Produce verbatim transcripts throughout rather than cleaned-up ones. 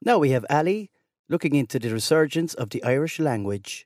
Now we have Ali looking into the resurgence of the Irish language.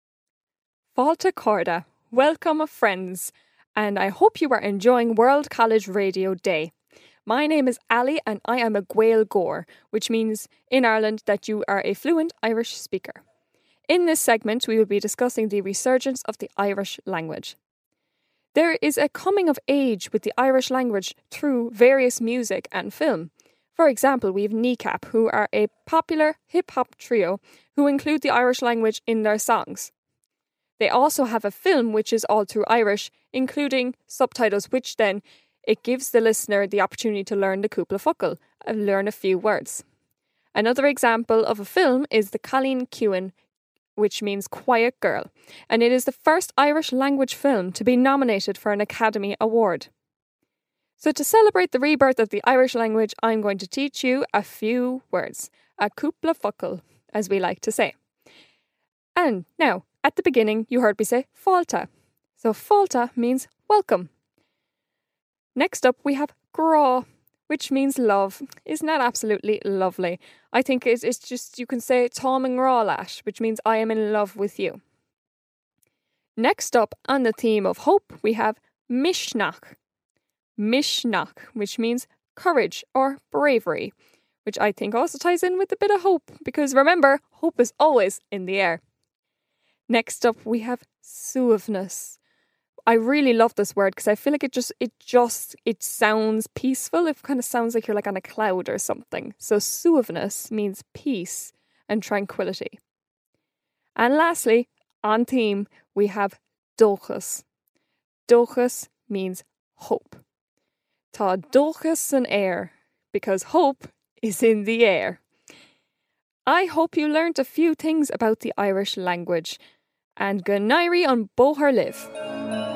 Fáilte Corda, welcome friends, and I hope you are enjoying World College Radio Day. My name is Ali and I am a Gael Gore, which means in Ireland that you are a fluent Irish speaker. In this segment we will be discussing the resurgence of the Irish language. There is a coming of age with the Irish language through various music and film. For example, we have Kneecap, who are a popular hip-hop trio who include the Irish language in their songs. They also have a film which is all through Irish, including subtitles, which then it gives the listener the opportunity to learn the cúpla focal and learn a few words. Another example of a film is the Colleen Cuin, which means Quiet Girl, and it is the first Irish language film to be nominated for an Academy Award. So to celebrate the rebirth of the Irish language, I'm going to teach you a few words, a cúpla focal, as we like to say. And now, at the beginning, you heard me say fáilte. So fáilte means welcome. Next up, we have grá, which means love. Isn't that absolutely lovely? I think it's, it's just, you can say Tom and grá, which means I am in love with you. Next up, on the theme of hope, we have mishnach. Mishnach, which means courage or bravery, which I think also ties in with a bit of hope, because remember, hope is always in the air. Next up, we have suaveness. I really love this word because I feel like it just, it just, it sounds peaceful. It kind of sounds like you're like on a cloud or something. So suaveness means peace and tranquility. And lastly, on theme, we have dulchas. Dulchas means hope. Tá dulchas an air, because hope is in the air. I hope you learnt a few things about the Irish language. And Ganairi on Boher Live.